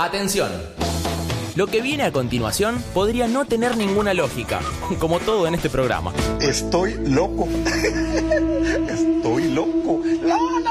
Atención. Lo que viene a continuación podría no tener ninguna lógica, como todo en este programa. Estoy loco. Estoy loco. La,